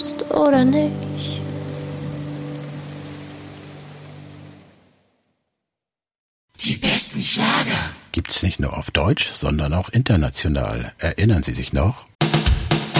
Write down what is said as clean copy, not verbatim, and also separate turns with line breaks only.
oder nicht.
Die besten Schlager
gibt's nicht nur auf Deutsch, sondern auch international. Erinnern Sie sich noch?